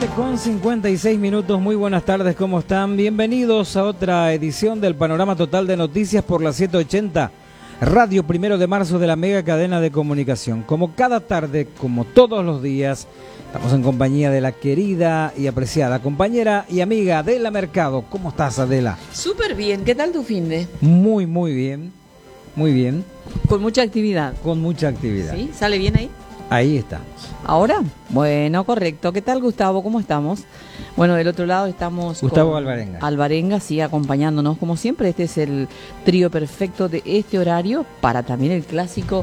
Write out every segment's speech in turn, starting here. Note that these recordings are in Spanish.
7:56. Muy buenas tardes, ¿cómo están? Bienvenidos a otra edición del Panorama Total de Noticias por la 780, Radio 1 de Marzo de la mega cadena de comunicación. Como cada tarde, como todos los días, estamos en compañía de la querida y apreciada compañera y amiga Adela Mercado. ¿Cómo estás, Adela? Súper bien, ¿qué tal tu finde? Muy bien, muy bien. Con mucha actividad. Con mucha actividad. ¿Sí? ¿Sale bien ahí? Ahí estamos. ¿Ahora? Bueno, correcto. ¿Qué tal, Gustavo? ¿Cómo estamos? Bueno, del otro lado estamos Gustavo con Alvarenga. Alvarenga, sí, acompañándonos como siempre. Este es el trío perfecto de este horario para también el clásico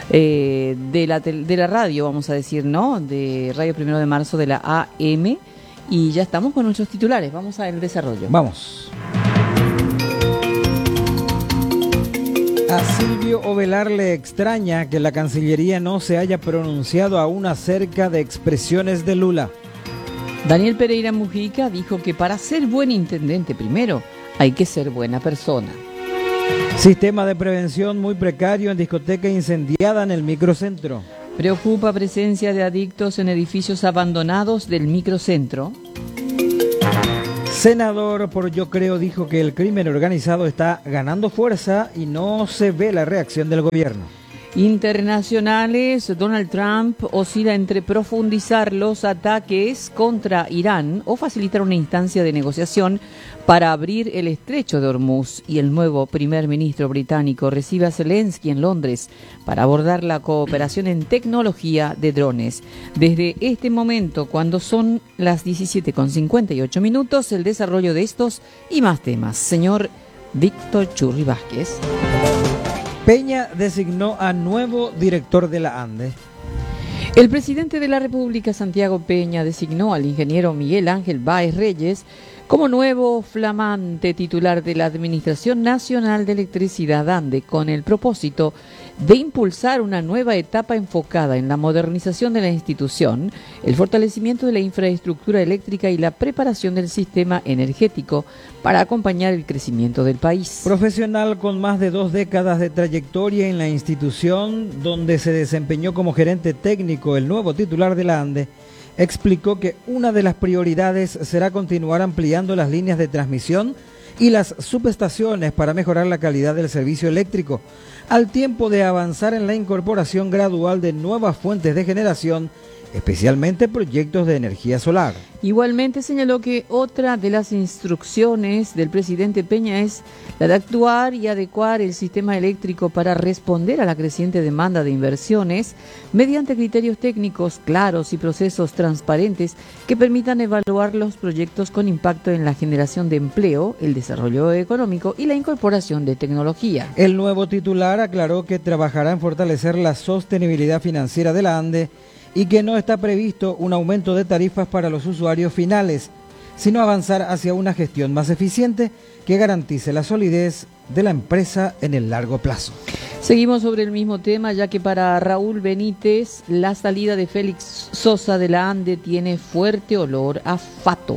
de la radio, vamos a decir, ¿no? De Radio 1 de Marzo de la AM. Y ya estamos con nuestros titulares. Vamos al desarrollo. Vamos. A Silvio Ovelar le extraña que la Cancillería no se haya pronunciado aún acerca de expresiones de Lula. Daniel Pereira Mujica dijo que para ser buen intendente primero hay que ser buena persona. Sistema de prevención muy precario en discoteca incendiada en el microcentro. Preocupa presencia de adictos en edificios abandonados del microcentro. Senador por Yo Creo dijo que el crimen organizado está ganando fuerza y no se ve la reacción del gobierno. Internacionales, Donald Trump oscila entre profundizar los ataques contra Irán o facilitar una instancia de negociación para abrir el estrecho de Hormuz, y el nuevo primer ministro británico recibe a Zelensky en Londres para abordar la cooperación en tecnología de drones. Desde este momento, cuando son las 17:58, el desarrollo de estos y más temas. Señor Víctor Churri Vázquez. Peña designó a nuevo director de la ANDE. El presidente de la República, Santiago Peña, designó al ingeniero Miguel Ángel Báez Reyes como nuevo flamante titular de la Administración Nacional de Electricidad ANDE, con el propósito de impulsar una nueva etapa enfocada en la modernización de la institución, el fortalecimiento de la infraestructura eléctrica y la preparación del sistema energético para acompañar el crecimiento del país. Profesional con más de 2 décadas de trayectoria en la institución, donde se desempeñó como gerente técnico, el nuevo titular de la ANDE explicó que una de las prioridades será continuar ampliando las líneas de transmisión y las subestaciones para mejorar la calidad del servicio eléctrico, al tiempo de avanzar en la incorporación gradual de nuevas fuentes de generación, especialmente proyectos de energía solar. Igualmente señaló que otra de las instrucciones del presidente Peña es la de actuar y adecuar el sistema eléctrico para responder a la creciente demanda de inversiones mediante criterios técnicos claros y procesos transparentes que permitan evaluar los proyectos con impacto en la generación de empleo, el desarrollo económico y la incorporación de tecnología. El nuevo titular aclaró que trabajará en fortalecer la sostenibilidad financiera de la ANDE y que no está previsto un aumento de tarifas para los usuarios finales, sino avanzar hacia una gestión más eficiente que garantice la solidez de la empresa en el largo plazo. Seguimos sobre el mismo tema, ya que para Raúl Benítez la salida de Félix Sosa de la ANDE tiene fuerte olor a fato.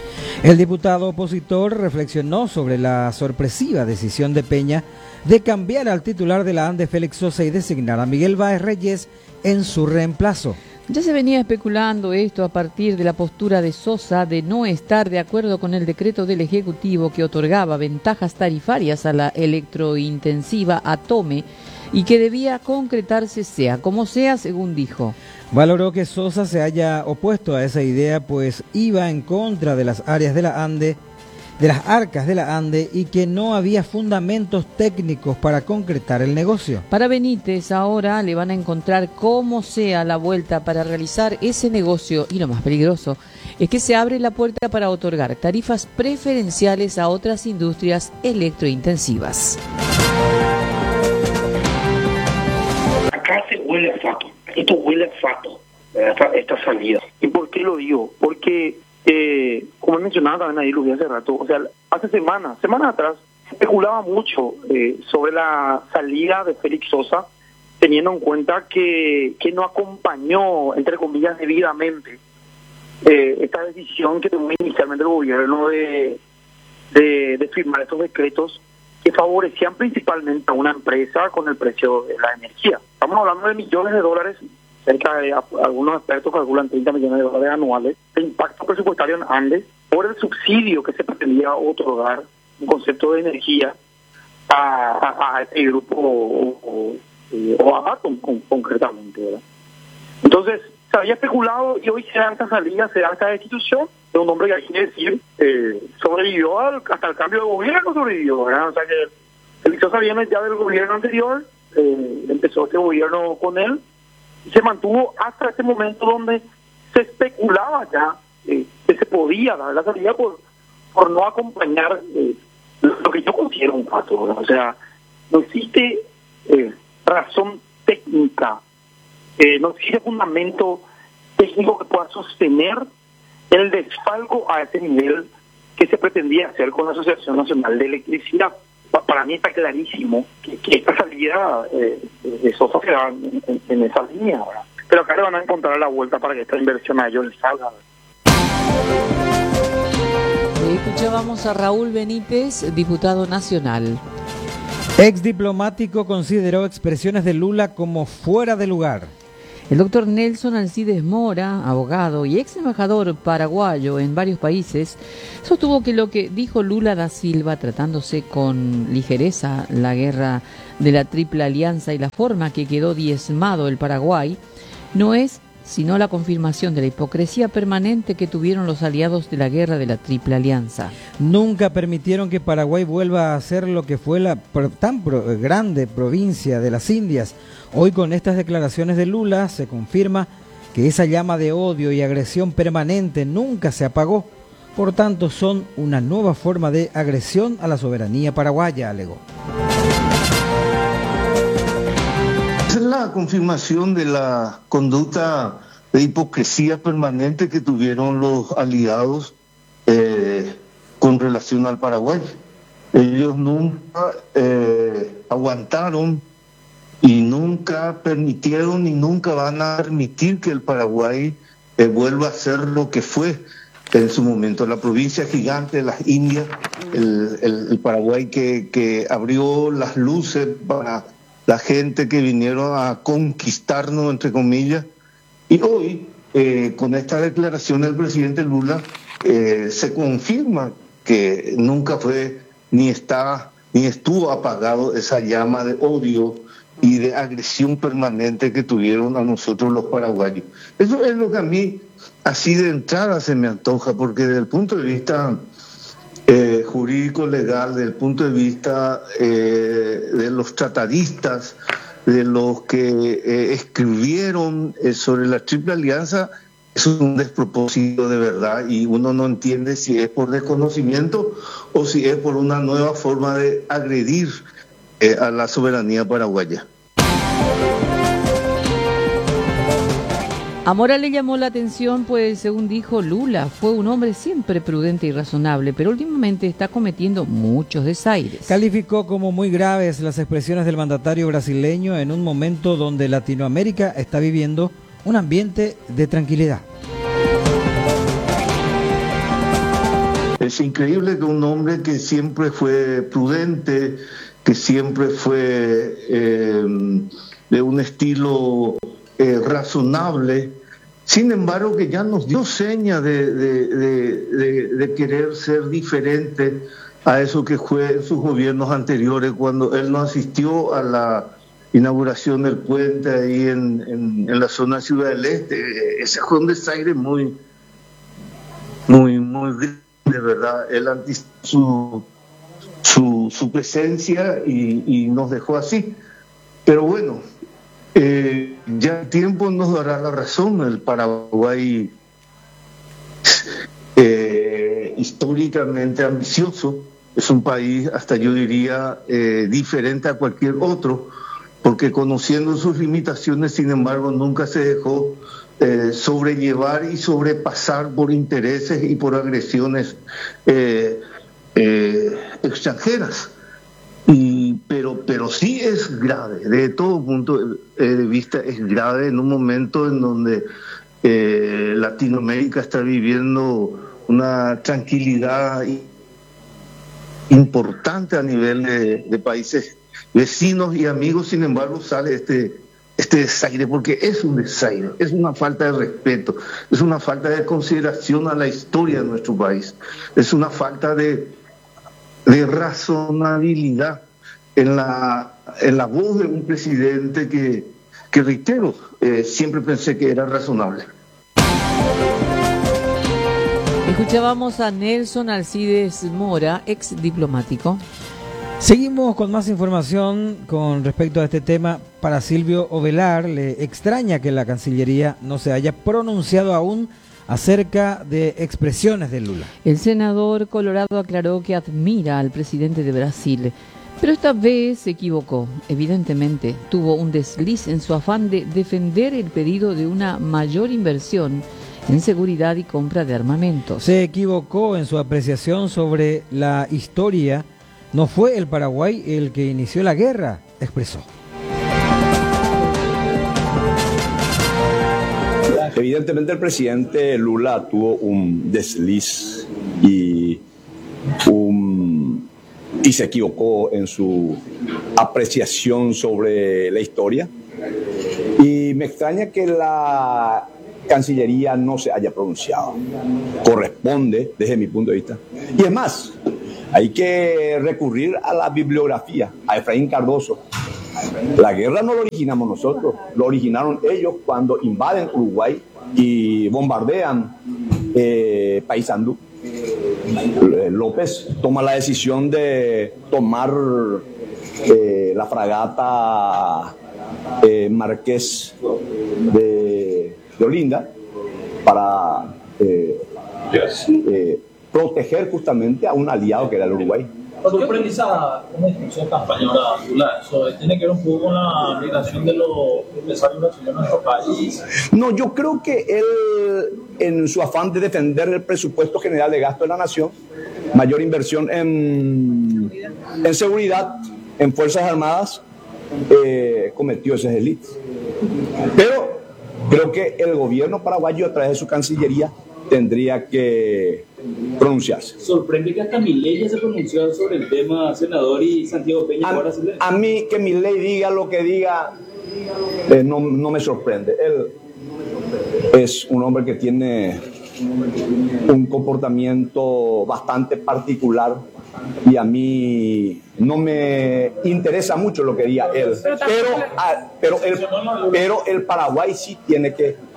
El diputado opositor reflexionó sobre la sorpresiva decisión de Peña de cambiar al titular de la ANDE, Félix Sosa, y designar a Miguel Báez Reyes en su reemplazo. Ya se venía especulando esto a partir de la postura de Sosa de no estar de acuerdo con el decreto del Ejecutivo que otorgaba ventajas tarifarias a la electrointensiva Atome y que debía concretarse sea como sea, según dijo. Valoró que Sosa se haya opuesto a esa idea, pues iba en contra de las áreas de la ANDE, de las arcas de la ANDE, y que no había fundamentos técnicos para concretar el negocio. Para Benítez ahora le van a encontrar como sea la vuelta para realizar ese negocio, y lo más peligroso es que se abre la puerta para otorgar tarifas preferenciales a otras industrias electrointensivas. Acá se huele a fato, esto huele a fato, esta salida. ¿Y por qué lo digo? Porque como mencionaba también ahí Luis hace rato, o sea, hace semanas atrás, se especulaba mucho sobre la salida de Félix Sosa, teniendo en cuenta que no acompañó, entre comillas, debidamente esta decisión que tomó inicialmente el gobierno de firmar estos decretos que favorecían principalmente a una empresa con el precio de la energía. Estamos hablando de millones de dólares cerca de, algunos expertos calculan 30 millones de dólares anuales de impacto presupuestario en Andes por el subsidio que se pretendía otorgar, un concepto de energía, a este grupo o a Atom concretamente, ¿verdad? Entonces, se había especulado y hoy se da esta salida, se da esta destitución de un hombre que hay que decir sobrevivió hasta el cambio de gobierno, sobrevivió, ¿verdad? O sea que el hizo saliendo ya del gobierno anterior, empezó este gobierno con él y se mantuvo hasta este momento donde se especulaba ya que se podía dar la salida por no acompañar lo que yo considero un fato, ¿verdad? O sea, no existe razón técnica, no existe fundamento técnico que pueda sostener el desfalco a ese nivel que se pretendía hacer con la Asociación Nacional de Electricidad. Para mí está clarísimo que esta salida de Sosa se da en esa línea, ¿verdad? Pero acá le van a encontrar la vuelta para que esta inversión a ellos les salga, ¿verdad? Escuchábamos a Raúl Benítez, diputado nacional. Ex diplomático consideró expresiones de Lula como fuera de lugar. El doctor Nelson Alcides Mora, abogado y ex embajador paraguayo en varios países, sostuvo que lo que dijo Lula da Silva, tratándose con ligereza la guerra de la Triple Alianza y la forma que quedó diezmado el Paraguay, no es sino la confirmación de la hipocresía permanente que tuvieron los aliados de la guerra de la Triple Alianza. Nunca permitieron que Paraguay vuelva a ser lo que fue la tan grande provincia de las Indias. Hoy, con estas declaraciones de Lula, se confirma que esa llama de odio y agresión permanente nunca se apagó. Por tanto, son una nueva forma de agresión a la soberanía paraguaya, alegó. Esa es la confirmación de la conducta de hipocresía permanente que tuvieron los aliados con relación al Paraguay. Ellos nunca aguantaron y nunca permitieron y nunca van a permitir que el Paraguay vuelva a ser lo que fue en su momento, la provincia gigante de las Indias, el Paraguay que abrió las luces para la gente que vinieron a conquistarnos, entre comillas. Y hoy, con esta declaración del presidente Lula, se confirma que nunca fue ni estuvo apagado esa llama de odio y de agresión permanente que tuvieron a nosotros los paraguayos. Eso es lo que a mí así de entrada se me antoja, porque desde el punto de vista jurídico legal, desde el punto de vista de los tratadistas, de los que escribieron sobre la Triple Alianza, es un despropósito de verdad, y uno no entiende si es por desconocimiento o si es por una nueva forma de agredir a la soberanía paraguaya. A Mora le llamó la atención, pues según dijo Lula, fue un hombre siempre prudente y razonable, pero últimamente está cometiendo muchos desaires. Calificó como muy graves las expresiones del mandatario brasileño en un momento donde Latinoamérica está viviendo un ambiente de tranquilidad. Es increíble que un hombre que siempre fue prudente, que siempre fue de un estilo razonable, sin embargo que ya nos dio señas de querer ser diferente a eso que fue en sus gobiernos anteriores, cuando él no asistió a la inauguración del puente ahí en la zona de Ciudad del Este. Ese fue un desaire muy grande, ¿verdad? Él anticipó su presencia y nos dejó así. Pero bueno, ya el tiempo nos dará la razón. El Paraguay, históricamente ambicioso, es un país, hasta yo diría, diferente a cualquier otro, porque conociendo sus limitaciones, sin embargo, nunca se dejó sobrellevar y sobrepasar por intereses y por agresiones extranjeras. Pero sí es grave, de todo punto de vista es grave en un momento en donde Latinoamérica está viviendo una tranquilidad importante a nivel de países vecinos y amigos. Sin embargo, sale este este desaire, porque es un desaire, es una falta de respeto, es una falta de consideración a la historia de nuestro país, es una falta de razonabilidad en la voz de un presidente que reitero, siempre pensé que era razonable. Escuchábamos a Nelson Alcides Mora, ex diplomático. Seguimos con más información con respecto a este tema. Para Silvio Ovelar le extraña que la Cancillería no se haya pronunciado aún acerca de expresiones de Lula. El senador colorado aclaró que admira al presidente de Brasil, pero esta vez se equivocó. Evidentemente, tuvo un desliz en su afán de defender el pedido de una mayor inversión en seguridad y compra de armamentos. Se equivocó en su apreciación sobre la historia. No fue el Paraguay el que inició la guerra, expresó. Evidentemente el presidente Lula tuvo un desliz y se equivocó en su apreciación sobre la historia. Y me extraña que la Cancillería no se haya pronunciado. Corresponde, desde mi punto de vista. Y es más, hay que recurrir a la bibliografía, a Efraín Cardoso. La guerra no la originamos nosotros, lo originaron ellos cuando invaden Uruguay y bombardean Paysandú. López toma la decisión de tomar la fragata Marqués de Olinda para proteger justamente a un aliado que era el Uruguay. Sorprende esa instrucción campaña ahora, Lula. Eso tiene que ver un poco con la migración de los empresarios brasileños en nuestro país. No, yo creo que él, en su afán de defender el presupuesto general de gasto de la nación, mayor inversión en seguridad, en Fuerzas Armadas, cometió ese delito. Pero creo que el gobierno paraguayo, a través de su Cancillería, tendría que pronunciarse. Sorprende que hasta Milei ya se pronunció sobre el tema, senador, y Santiago Peña ahora se le... A mí que Milei diga lo que diga no me sorprende. Él es un hombre que tiene un comportamiento bastante particular y a mí no me interesa mucho lo que diga él. Pero el Paraguay sí tiene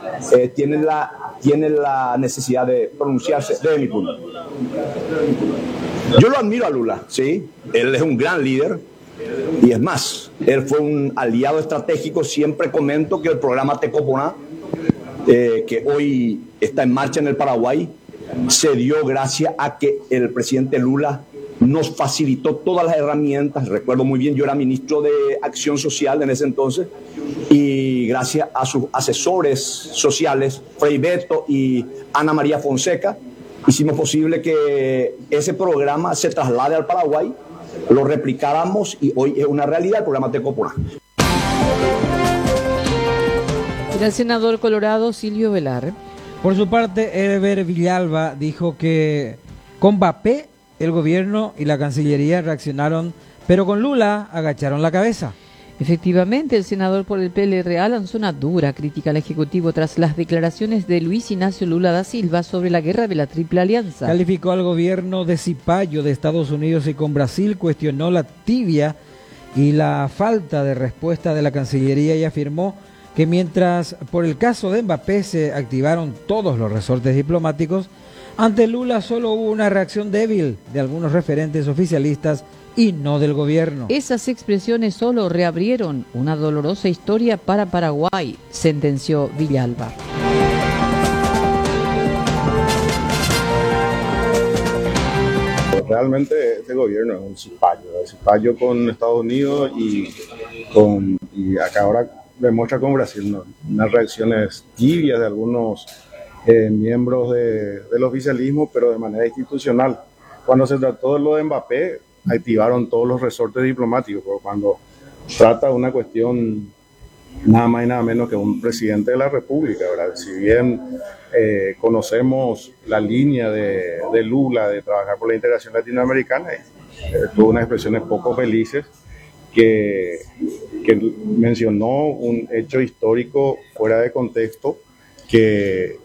la necesidad de pronunciarse desde mi punto. Yo lo admiro a Lula, sí, él es un gran líder y es más, él fue un aliado estratégico. Siempre comento que el programa Tecoponá, que hoy está en marcha en el Paraguay, se dio gracias a que el presidente Lula nos facilitó todas las herramientas. Recuerdo muy bien, yo era ministro de Acción Social en ese entonces, y gracias a sus asesores sociales, Frei Beto y Ana María Fonseca, hicimos posible que ese programa se traslade al Paraguay, lo replicáramos y hoy es una realidad el programa Tecoponá. Era el senador colorado Silvio Ovelar. Por su parte, Heber Villalba dijo que con Mbappé el gobierno y la Cancillería reaccionaron, pero con Lula agacharon la cabeza. Efectivamente, el senador por el PLRA lanzó una dura crítica al Ejecutivo tras las declaraciones de Luis Ignacio Lula da Silva sobre la guerra de la Triple Alianza. Calificó al gobierno de cipayo de Estados Unidos y con Brasil, cuestionó la tibia y la falta de respuesta de la Cancillería y afirmó que mientras por el caso de Mbappé se activaron todos los resortes diplomáticos, ante Lula solo hubo una reacción débil de algunos referentes oficialistas y no del gobierno. Esas expresiones solo reabrieron una dolorosa historia para Paraguay, sentenció Villalba. Realmente este gobierno es un cipayo con Estados Unidos y acá ahora demuestra con Brasil, ¿no? Unas reacciones tibias de algunos miembros del oficialismo, pero de manera institucional. Cuando se trató de lo de Mbappé, activaron todos los resortes diplomáticos, pero cuando trata una cuestión nada más y nada menos que un presidente de la República, ¿verdad? Si bien conocemos la línea de Lula de trabajar por la integración latinoamericana, tuvo unas expresiones poco felices que que mencionó un hecho histórico fuera de contexto que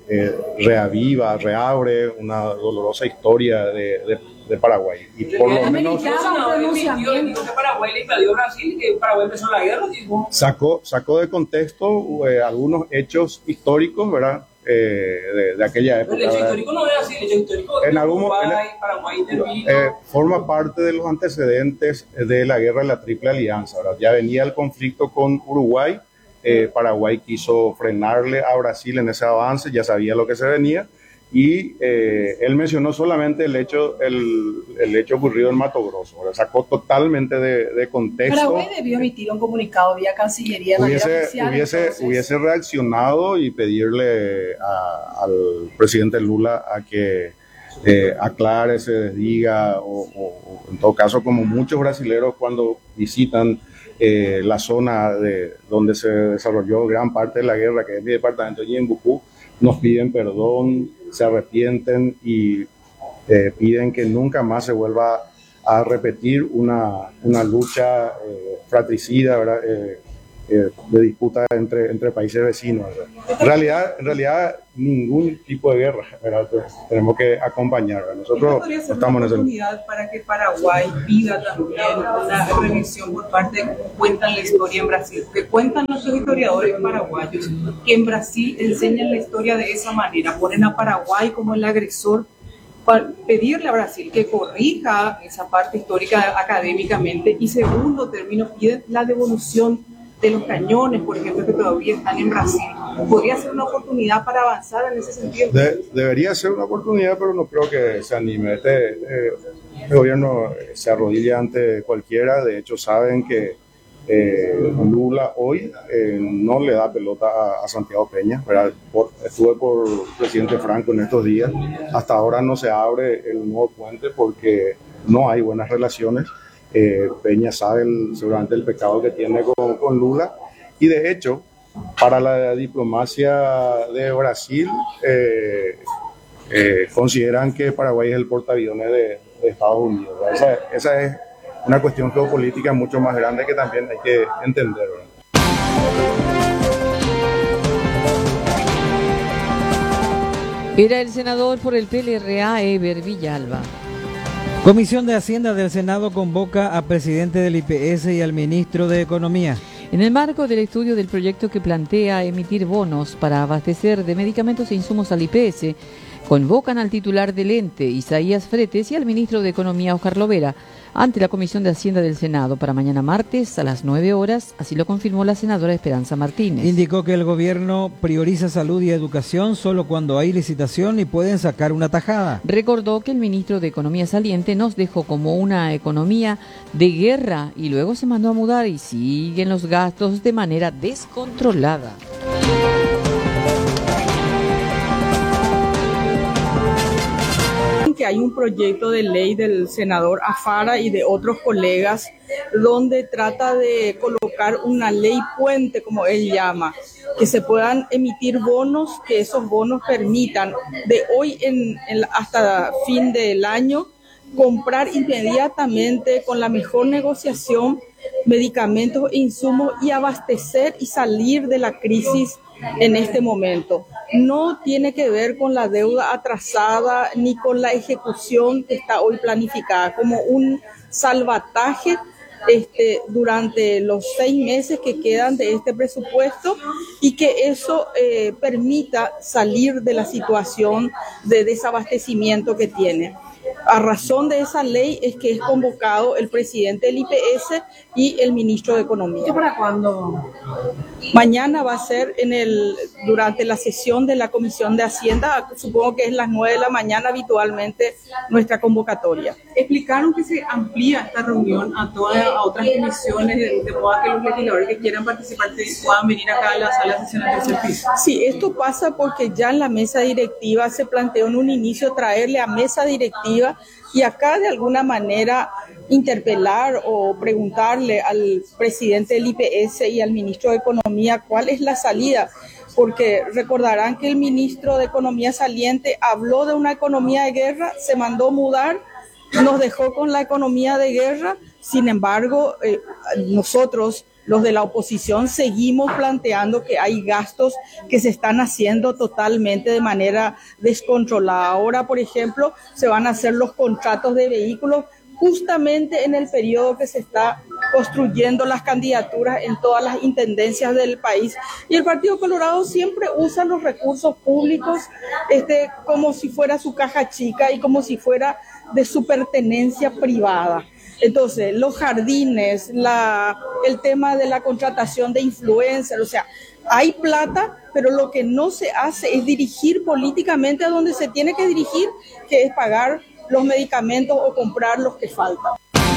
reabre una dolorosa historia de Paraguay. Y por lo menos Paraguay le invadió Brasil y que Paraguay empezó la guerra. Sacó de contexto algunos hechos históricos, ¿verdad? De aquella época. El hecho histórico no es así, el hecho histórico en algún Paraguay intervino. Forma parte de los antecedentes de la guerra de la Triple Alianza, ¿verdad? Ya venía el conflicto con Uruguay, Paraguay quiso frenarle a Brasil en ese avance, ya sabía lo que se venía, y él mencionó solamente el hecho ocurrido en Mato Grosso, ¿verdad? Sacó totalmente de contexto. Paraguay debió emitir un comunicado vía Cancillería de manera oficial. Hubiese reaccionado y pedirle al presidente Lula a que aclare, se desdiga, o en todo caso, como muchos brasileños cuando visitan la zona donde se desarrolló gran parte de la guerra, que es mi departamento, y en Bucú, nos piden perdón, se arrepienten y piden que nunca más se vuelva a repetir una lucha fratricida, ¿verdad? De disputa entre países vecinos, ¿verdad? En realidad ningún tipo de guerra, ¿verdad? Entonces, tenemos que acompañar, ¿verdad? Nosotros estamos en esa oportunidad para que Paraguay pida también una revisión por parte de cómo cuentan la historia en Brasil, porque cuentan nuestros historiadores paraguayos que en Brasil enseñan la historia de esa manera, ponen a Paraguay como el agresor, para pedirle a Brasil que corrija esa parte histórica académicamente, y segundo término piden la devolución de los cañones, por ejemplo, que todavía están en Brasil. ¿Podría ser una oportunidad para avanzar en ese sentido? Debería ser una oportunidad, pero no creo que se anime. El gobierno se arrodilla ante cualquiera. De hecho, saben que Lula hoy no le da pelota a Santiago Peña, ¿verdad? Estuve por presidente Franco en estos días. Hasta ahora no se abre el nuevo puente porque no hay buenas relaciones. Peña sabe seguramente el pecado que tiene con Lula, y de hecho para la diplomacia de Brasil consideran que Paraguay es el portaaviones de Estados Unidos, ¿verdad? Esa es una cuestión geopolítica mucho más grande que también hay que entender, ¿verdad? Era el senador por el PLRA, Eber Villalba. Comisión de Hacienda del Senado convoca a presidente del IPS y al ministro de Economía. En el marco del estudio del proyecto que plantea emitir bonos para abastecer de medicamentos e insumos al IPS, convocan al titular del ente, Isaías Fretes, y al ministro de Economía, Oscar Lovera, ante la Comisión de Hacienda del Senado para mañana martes a las 9 horas, así lo confirmó la senadora Esperanza Martínez. Indicó que el gobierno prioriza salud y educación solo cuando hay licitación y pueden sacar una tajada. Recordó que el ministro de Economía saliente nos dejó como una economía de guerra y luego se mandó a mudar y siguen los gastos de manera descontrolada. Que hay un proyecto de ley del senador Afara y de otros colegas donde trata de colocar una ley puente, como él llama, que se puedan emitir bonos, que esos bonos permitan de hoy hasta fin del año comprar inmediatamente con la mejor negociación medicamentos e insumos y abastecer y salir de la crisis en este momento. No tiene que ver con la deuda atrasada ni con la ejecución que está hoy planificada, como un salvataje durante los 6 meses que quedan de este presupuesto, y que eso permita salir de la situación de desabastecimiento que tiene. A razón de esa ley es que es convocado el presidente del IPS y el ministro de Economía. ¿Y para cuándo? Mañana va a ser durante la sesión de la Comisión de Hacienda, supongo que es las 9 de la mañana habitualmente nuestra convocatoria. Explicaron que se amplía esta reunión a otras comisiones, de modo que los legisladores que quieran participar puedan venir acá a la sala de sesiones del tercer piso. Sí, esto pasa porque ya en la mesa directiva se planteó en un inicio traerle a mesa directiva y acá de alguna manera interpelar o preguntarle al presidente del IPS y al ministro de Economía cuál es la salida, porque recordarán que el ministro de Economía saliente habló de una economía de guerra, se mandó mudar, nos dejó con la economía de guerra. Sin embargo, nosotros los de la oposición seguimos planteando que hay gastos que se están haciendo totalmente de manera descontrolada. Ahora, por ejemplo, se van a hacer los contratos de vehículos justamente en el periodo que se está construyendo las candidaturas en todas las intendencias del país. Y el Partido Colorado siempre usa los recursos públicos como si fuera su caja chica y como si fuera de su pertenencia privada. Entonces, los jardines, el tema de la contratación de influencers, o sea, hay plata, pero lo que no se hace es dirigir políticamente a donde se tiene que dirigir, que es pagar los medicamentos o comprar los que faltan.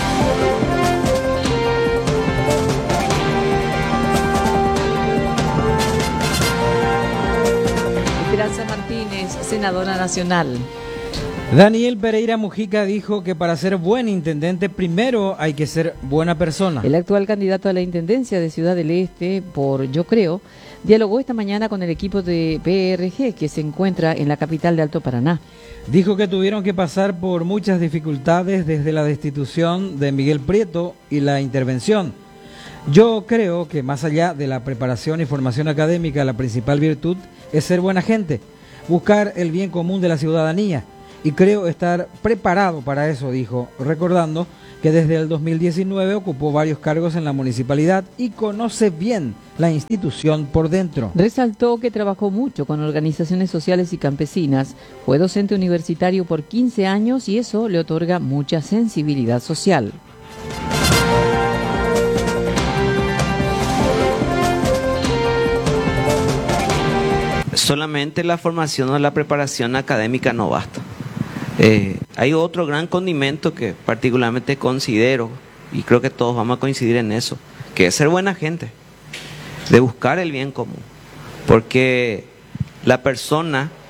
Esperanza Martínez, senadora nacional. Daniel Pereira Mujica dijo que para ser buen intendente primero hay que ser buena persona. El actual candidato a la intendencia de Ciudad del Este, por Yo Creo, dialogó esta mañana con el equipo de PRG que se encuentra en la capital de Alto Paraná. Dijo que tuvieron que pasar por muchas dificultades desde la destitución de Miguel Prieto y la intervención. Yo creo que más allá de la preparación y formación académica, la principal virtud es ser buena gente, buscar el bien común de la ciudadanía. Y creo estar preparado para eso, dijo, recordando que desde el 2019 ocupó varios cargos en la municipalidad y conoce bien la institución por dentro. Resaltó que trabajó mucho con organizaciones sociales y campesinas, fue docente universitario por 15 años y eso le otorga mucha sensibilidad social. Solamente la formación o la preparación académica no basta. Hay otro gran condimento que particularmente considero, y creo que todos vamos a coincidir en eso, que es ser buena gente, de buscar el bien común. Porque la persona